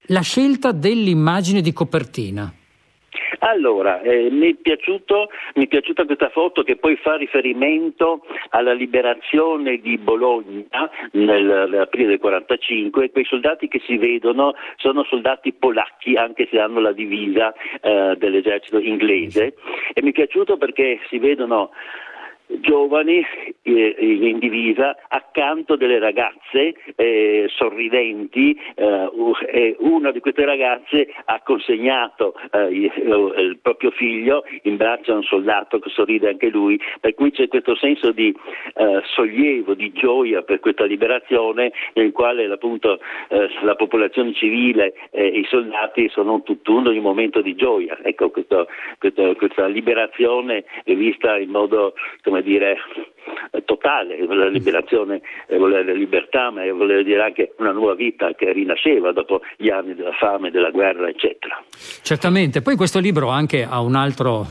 La scelta dell'immagine di copertina. Allora, mi è piaciuta questa foto che poi fa riferimento alla liberazione di Bologna nell'aprile del 45. Quei soldati che si vedono sono soldati polacchi, anche se hanno la divisa dell'esercito inglese, e mi è piaciuto perché si vedono giovani in divisa accanto delle ragazze sorridenti, e una di queste ragazze ha consegnato il proprio figlio in braccio a un soldato che sorride anche lui, per cui c'è questo senso di sollievo, di gioia per questa liberazione, nel quale appunto la popolazione civile e i soldati sono tutt'uno in un momento di gioia. Ecco, questa liberazione è vista in modo, come dire, totale. La liberazione vuole la libertà, ma vuole dire anche una nuova vita che rinasceva dopo gli anni della fame, della guerra, eccetera. Certamente. Poi questo libro anche ha un altro,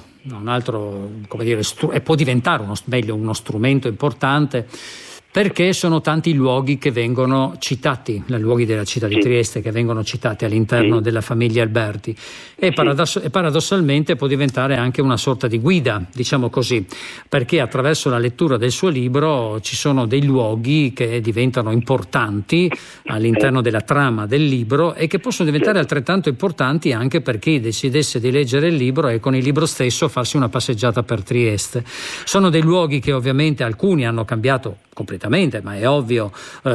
come dire, e può diventare uno strumento importante, perché sono tanti i luoghi che vengono citati, i luoghi della città di Trieste che vengono citati all'interno della famiglia Alberti, e paradossalmente può diventare anche una sorta di guida, diciamo così, perché attraverso la lettura del suo libro ci sono dei luoghi che diventano importanti all'interno della trama del libro e che possono diventare altrettanto importanti anche per chi decidesse di leggere il libro e con il libro stesso farsi una passeggiata per Trieste. Sono dei luoghi che ovviamente alcuni hanno cambiato completamente, ma è ovvio,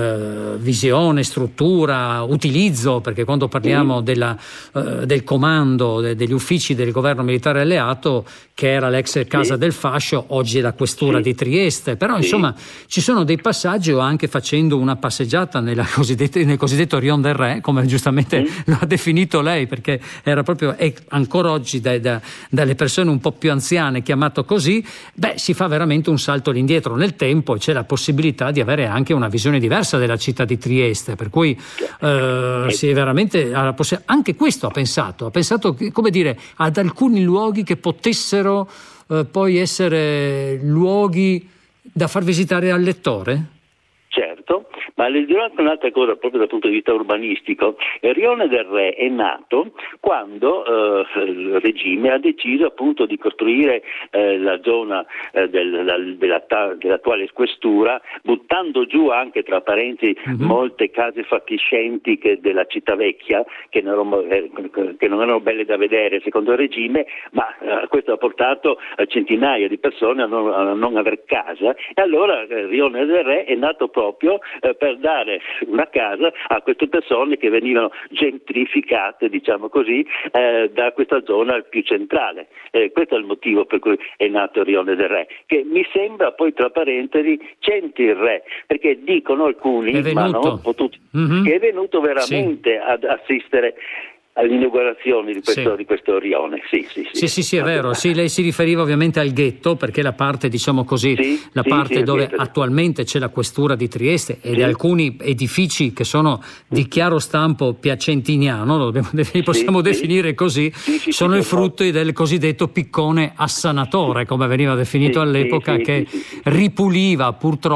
visione, struttura, utilizzo, perché quando parliamo del comando, degli uffici del governo militare alleato, che era l'ex Casa del Fascio, oggi è la questura di Trieste, però insomma ci sono dei passaggi, o anche facendo una passeggiata nel cosiddetto Rion del Re, come giustamente lo ha definito lei, perché era proprio, è ancora oggi dalle persone un po' più anziane chiamato così, si fa veramente un salto all'indietro nel tempo e c'è la possibilità di avere anche una visione diversa della città di Trieste, per cui si è veramente anche questo ha pensato, come dire, ad alcuni luoghi che potessero poi essere luoghi da far visitare al lettore? Certo, ma le dirò anche un'altra cosa proprio dal punto di vista urbanistico. Il Rione del Re è nato quando il regime ha deciso appunto di costruire la zona dell'attuale questura, buttando giù anche, tra parentesi, molte case fatiscenti della città vecchia che non erano belle da vedere secondo il regime, ma questo ha portato centinaia di persone a non aver casa, e allora il Rione del Re è nato proprio per dare una casa a queste persone che venivano gentrificate, diciamo così, da questa zona più centrale. Questo è il motivo per cui è nato il Rione del Re, che mi sembra poi, tra parentesi, c'entri il re, perché dicono alcuni, ma non ho potuto, che è venuto veramente ad assistere all'inaugurazione di questo rione. Sì, è vero. Sì, lei si riferiva ovviamente al ghetto, perché la parte, diciamo così, dove attualmente c'è la questura di Trieste e alcuni edifici che sono di chiaro stampo piacentiniano, possiamo definire così, sono il frutto del cosiddetto piccone assanatore, come veniva definito all'epoca, che ripuliva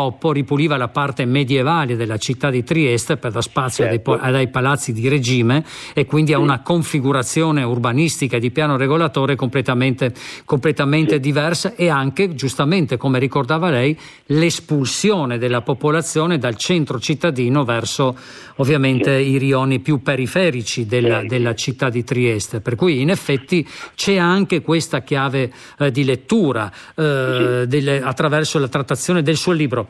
la parte medievale della città di Trieste per dar spazio ai palazzi di regime, e quindi a una configurazione urbanistica e di piano regolatore completamente diversa, e anche, giustamente come ricordava lei, l'espulsione della popolazione dal centro cittadino verso ovviamente i rioni più periferici della città di Trieste, per cui in effetti c'è anche questa chiave di lettura attraverso la trattazione del suo libro.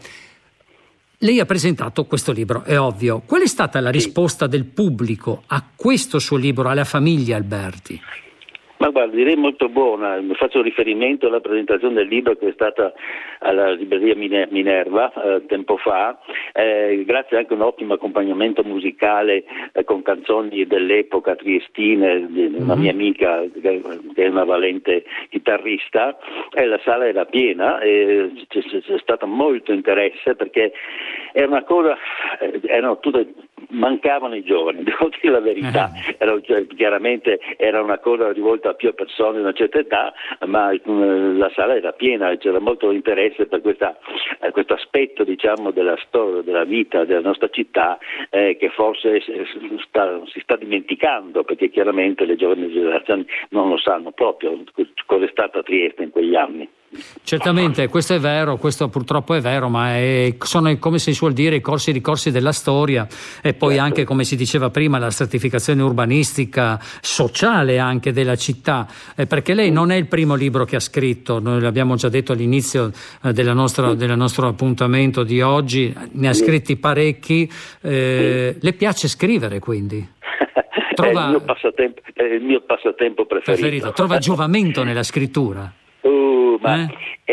Lei ha presentato questo libro, è ovvio. Qual è stata la risposta del pubblico a questo suo libro, alla famiglia Alberti? Ma guarda, direi molto buona. Faccio riferimento alla presentazione del libro che è stata alla libreria Minerva tempo fa, grazie anche a un ottimo accompagnamento musicale con canzoni dell'epoca triestine di una mia amica che è una valente chitarrista, e la sala era piena, e c'è stato molto interesse, perché era una cosa, erano tutte mancavano i giovani, devo dire la verità. Chiaramente era una cosa rivolta più a persone di una certa età, ma la sala era piena, c'era molto interesse per questo aspetto, diciamo, della storia, della vita della nostra città, che forse si sta dimenticando, perché chiaramente le giovani generazioni non lo sanno proprio cosa è stata Trieste in quegli anni. Certamente, questo è vero, questo purtroppo è vero, ma sono, come si suol dire, i corsi e ricorsi della storia, e poi anche, come si diceva prima, la stratificazione urbanistica, sociale anche della città, perché lei non è il primo libro che ha scritto, noi l'abbiamo già detto all'inizio del nostro appuntamento di oggi, ne ha scritti parecchi. Le piace scrivere, quindi? Trova... è il mio passatempo preferito. Trova giovamento nella scrittura? Ma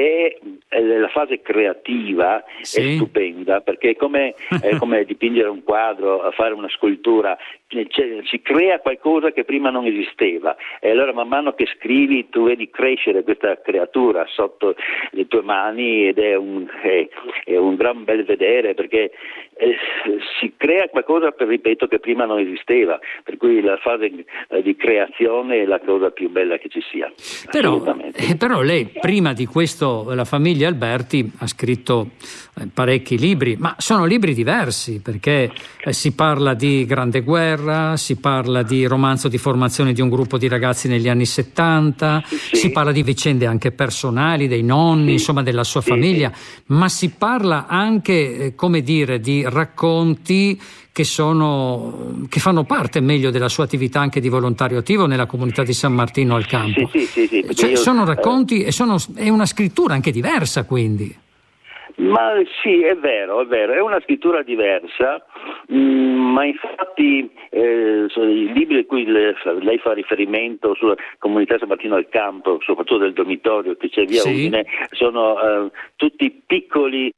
la fase creativa è stupenda, perché è come dipingere un quadro, fare una scultura, si crea qualcosa che prima non esisteva, e allora man mano che scrivi tu vedi crescere questa creatura sotto le tue mani, ed è un gran bel vedere, perché si crea qualcosa, ripeto, che prima non esisteva, per cui la fase di creazione è la cosa più bella che ci sia. Però lei, prima di questo, la famiglia Alberti, ha scritto parecchi libri, ma sono libri diversi, perché si parla di Grande Guerra, si parla di romanzo di formazione di un gruppo di ragazzi negli anni 70, si parla di vicende anche personali, dei nonni, insomma della sua famiglia, ma si parla anche, come dire, di racconti che fanno parte meglio della sua attività anche di volontario attivo nella comunità di San Martino al Campo. Sono racconti e è una scrittura anche diversa, quindi. Ma sì, è vero, è una scrittura diversa, ma infatti i libri a cui lei fa riferimento sulla comunità San Martino al Campo, soprattutto del dormitorio che c'è via Udine, sono tutti piccoli,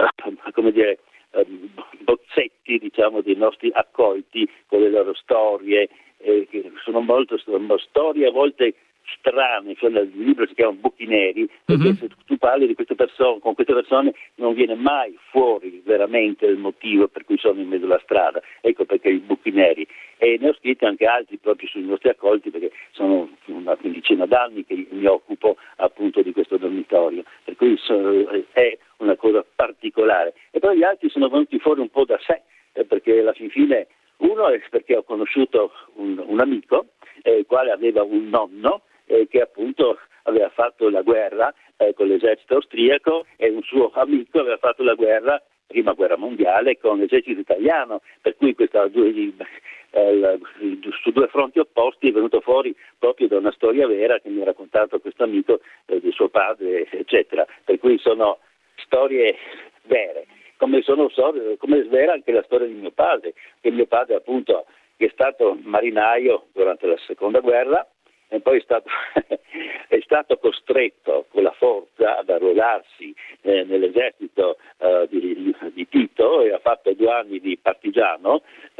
bozzetti, diciamo, dei nostri accolti con le loro storie, che sono storie a volte strane. Il libro si chiama Buchi Neri, perché se tu parli di queste persone, con queste persone non viene mai fuori veramente il motivo per cui sono in mezzo alla strada. Ecco perché i Buchi Neri. E ne ho scritti anche altri proprio sui nostri accolti, perché sono una quindicina d'anni che mi occupo appunto di questo dormitorio, per cui è una cosa particolare. E poi gli altri sono venuti fuori un po' da sé, perché alla fine uno è perché ho conosciuto un amico, il quale aveva un nonno che appunto aveva fatto la guerra con l'esercito austriaco, e un suo amico aveva fatto la guerra, prima guerra mondiale, con l'esercito italiano, per cui su due fronti opposti è venuto fuori proprio da una storia vera che mi ha raccontato questo amico di suo padre, eccetera, per cui sono storie vere, come è vera anche la storia di mio padre, che mio padre appunto, che è stato marinaio durante la seconda guerra, e poi è stato costretto con la forza ad arruolarsi nell'esercito di Tito, e ha fatto 2 anni di partigiano,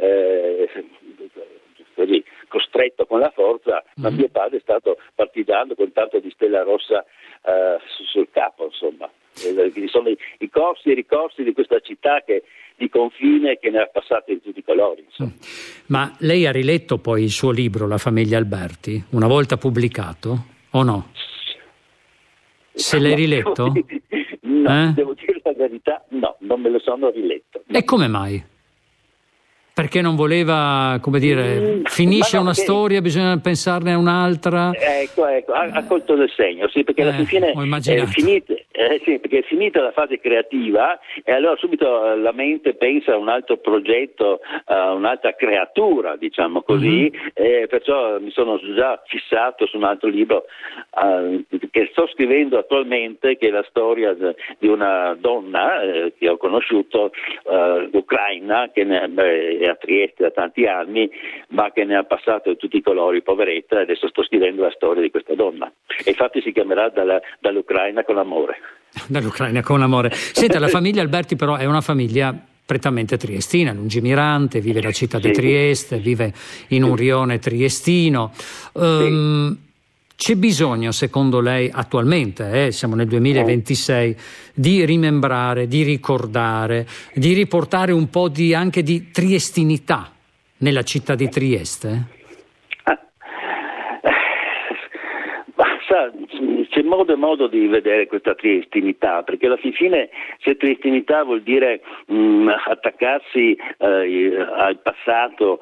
così, costretto con la forza, ma mio padre è stato partigiano con tanto di stella rossa sul capo, insomma. Sono i corsi e ricorsi di questa città di confine, che ne ha passate in tutti i colori, insomma. Ma lei ha riletto poi il suo libro La famiglia Alberti, una volta pubblicato, o no? Se l'hai riletto? Devo dire la verità, no, non me lo sono riletto. E come mai? Perché non voleva, come dire, finisce una storia, bisogna pensarne a un'altra. Ecco, ha colto nel segno, sì, perché alla fine perché è finita la fase creativa, e allora subito la mente pensa a un altro progetto, a un'altra creatura, diciamo così, e perciò mi sono già fissato su un altro libro che sto scrivendo attualmente, che è la storia di una donna che ho conosciuto, ucraina, che è a Trieste da tanti anni, ma che ne ha passato di tutti i colori, poveretta, e adesso sto scrivendo la storia di questa donna. E infatti si chiamerà Dall'Ucraina con amore. Dall'Ucraina con amore. Senta, la famiglia Alberti però è una famiglia prettamente triestina, lungimirante, vive la città di Trieste, vive in un rione triestino. C'è bisogno, secondo lei, attualmente, siamo nel 2026, di rimembrare, di ricordare, di riportare un po' anche di triestinità nella città di Trieste? C'è modo e modo di vedere questa triestinità, perché alla fine se triestinità vuol dire attaccarsi al passato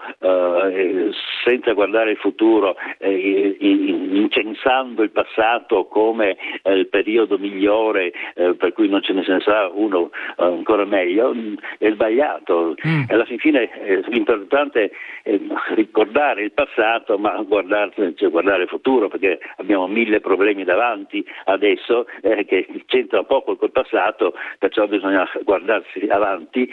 senza guardare il futuro, incensando il passato come il periodo migliore per cui non ce ne sarà uno ancora meglio, è sbagliato. Alla fine l'importante è ricordare il passato, ma guardare il futuro, perché abbiamo 1000 problemi davanti adesso che c'entra poco col passato, perciò bisogna guardare avanti,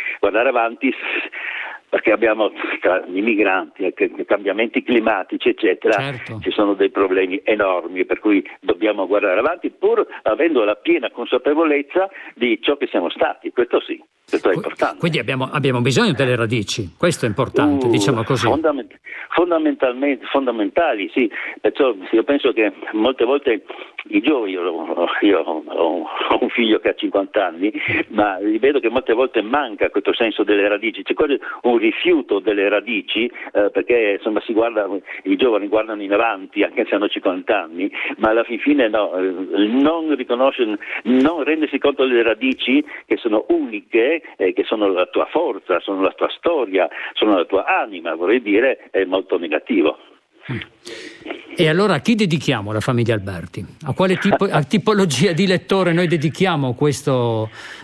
perché abbiamo i migranti, cambiamenti climatici, eccetera. Certo. Ci sono dei problemi enormi per cui dobbiamo guardare avanti, pur avendo la piena consapevolezza di ciò che siamo stati. Questo sì, questo è importante. Quindi abbiamo bisogno delle radici, questo è importante, diciamo così. Fondamentali, sì. Perciò io penso che molte volte i giovani, io ho un figlio che ha 50 anni, ma vedo che molte volte manca questo senso delle radici, c'è quasi un rifiuto delle radici, perché insomma i giovani guardano in avanti anche se hanno 50 anni, ma alla fine no, non rendersi conto delle radici che sono uniche, che sono la tua forza, sono la tua storia, sono la tua anima, vorrei dire, è molto negativo. E allora a chi dedichiamo la famiglia Alberti? A quale tipologia di lettore noi dedichiamo questa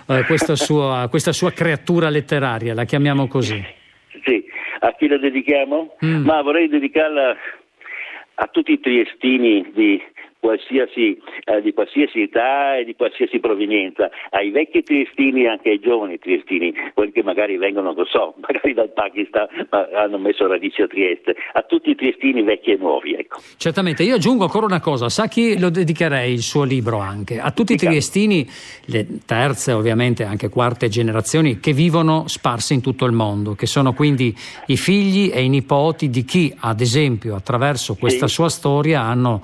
sua creatura letteraria, la chiamiamo così? Sì, a chi la dedichiamo? Ma vorrei dedicarla a tutti i triestini di qualsiasi età e di qualsiasi provenienza, ai vecchi triestini e anche ai giovani triestini, quelli che magari vengono, magari dal Pakistan, ma hanno messo radici a Trieste, a tutti i triestini vecchi e nuovi, ecco. Certamente, io aggiungo ancora una cosa, sa chi lo dedicherei il suo libro anche? A tutti i triestini, le terze ovviamente anche quarte generazioni che vivono sparsi in tutto il mondo, che sono quindi i figli e i nipoti di chi, ad esempio, attraverso questa sua storia hanno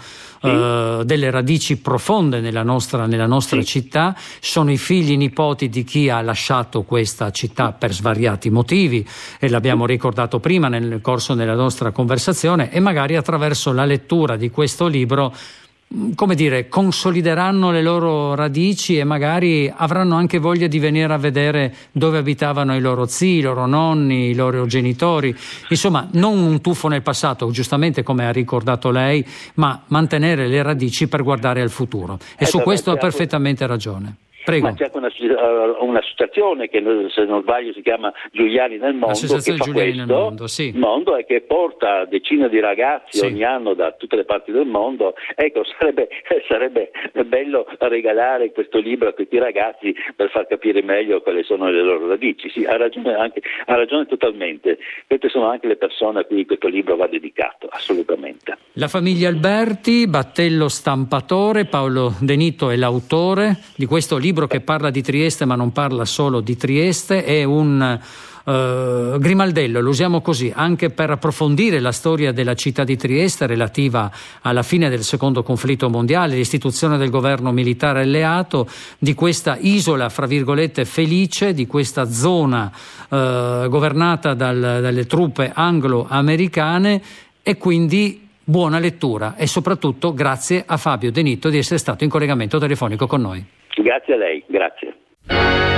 delle radici profonde nella nostra città, sono i figli e nipoti di chi ha lasciato questa città per svariati motivi e l'abbiamo ricordato prima nel corso della nostra conversazione, e magari attraverso la lettura di questo libro, come dire, consolideranno le loro radici e magari avranno anche voglia di venire a vedere dove abitavano i loro zii, i loro nonni, i loro genitori. Insomma, non un tuffo nel passato, giustamente come ha ricordato lei, ma mantenere le radici per guardare al futuro. E su questo ha perfettamente ragione. Prego. Ma c'è un'associazione che, se non sbaglio, si chiama Giuliani nel Mondo, che fa Giuliani nel Mondo, sì. Mondo, e che porta decine di ragazzi ogni anno da tutte le parti del mondo. Ecco, sarebbe bello regalare questo libro a questi ragazzi per far capire meglio quali sono le loro radici. Sì, ha ragione totalmente. Queste sono anche le persone a cui questo libro va dedicato, assolutamente. La famiglia Alberti, Battello Stampatore, Paolo De Nitto è l'autore di questo libro che parla di Trieste ma non parla solo di Trieste, è un grimaldello, lo usiamo così, anche per approfondire la storia della città di Trieste relativa alla fine del secondo conflitto mondiale, l'istituzione del governo militare alleato, di questa isola fra virgolette felice, di questa zona governata dalle truppe anglo-americane, e quindi buona lettura e soprattutto grazie a Fabio De Nitto di essere stato in collegamento telefonico con noi. Grazie a lei, grazie.